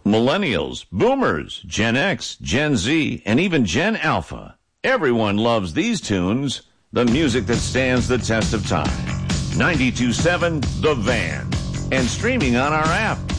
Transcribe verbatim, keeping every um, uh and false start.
Millennials, boomers, Gen X, Gen Z, and even Gen Alpha. Everyone loves these tunes, the music that stands the test of time. ninety-two point seven The Van, and streaming on our app.